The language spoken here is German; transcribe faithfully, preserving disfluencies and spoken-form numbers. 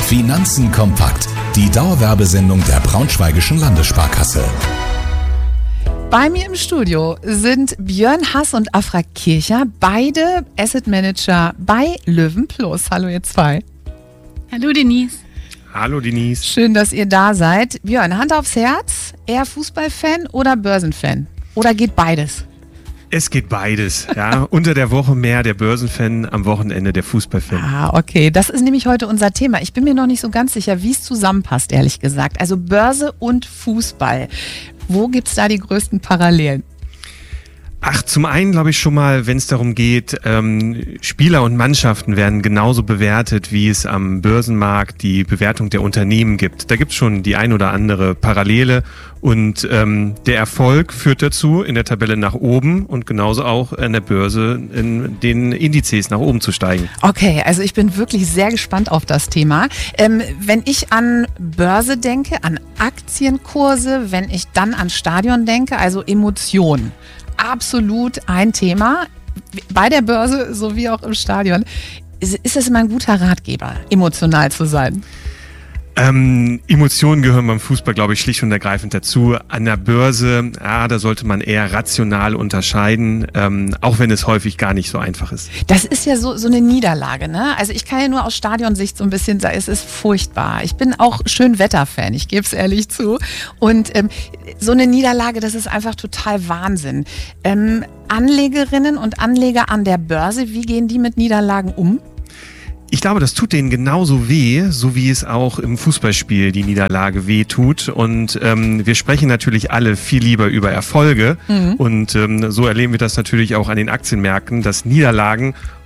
Finanzen kompakt. Die Dauerwerbesendung der Braunschweigischen Landessparkasse. Bei mir im Studio sind Björn Hass und Afra Kircher, beide Asset Manager bei Löwen Plus. Hallo ihr zwei. Hallo Denise. Hallo Denise. Schön, dass ihr da seid. Björn, Hand aufs Herz, eher Fußballfan oder Börsenfan? Oder geht beides? Es geht beides. Ja. Unter der Woche mehr der Börsenfan, am Wochenende der Fußballfan. Ah, okay. Das ist nämlich heute unser Thema. Ich bin mir noch nicht so ganz sicher, wie es zusammenpasst, ehrlich gesagt. Also Börse und Fußball. Wo gibt es da die größten Parallelen? Ach, zum einen glaube ich schon mal, wenn es darum geht, ähm, Spieler und Mannschaften werden genauso bewertet, wie es am Börsenmarkt die Bewertung der Unternehmen gibt. Da gibt es schon die ein oder andere Parallele und ähm, der Erfolg führt dazu, in der Tabelle nach oben und genauso auch an der Börse in den Indizes nach oben zu steigen. Okay, also ich bin wirklich sehr gespannt auf das Thema. Ähm, wenn ich an Börse denke, an Aktienkurse, wenn ich dann an Stadion denke, also Emotionen. Absolut ein Thema, bei der Börse sowie auch im Stadion. Ist es immer ein guter Ratgeber, emotional zu sein? Ähm, Emotionen gehören beim Fußball, glaube ich, schlicht und ergreifend dazu. An der Börse, ja, da sollte man eher rational unterscheiden, ähm, auch wenn es häufig gar nicht so einfach ist. Das ist ja so, so eine Niederlage, ne? Also ich kann ja nur aus Stadionsicht so ein bisschen sagen, es ist furchtbar. Ich bin auch Schönwetterfan, ich gebe es ehrlich zu. Und ähm, so eine Niederlage, das ist einfach total Wahnsinn. Ähm, Anlegerinnen und Anleger an der Börse, wie gehen die mit Niederlagen um? Ich glaube, das tut denen genauso weh, so wie es auch im Fußballspiel die Niederlage weh tut. Und ähm, wir sprechen natürlich alle viel lieber über Erfolge. Mhm. Und ähm, so erleben wir das natürlich auch an den Aktienmärkten, dass Niederlagen